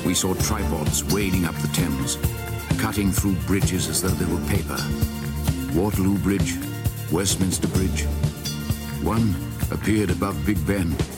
We saw tripods wading up the Thames, cutting through bridges as though they were paper. Waterloo Bridge, Westminster Bridge. One appeared above Big Ben.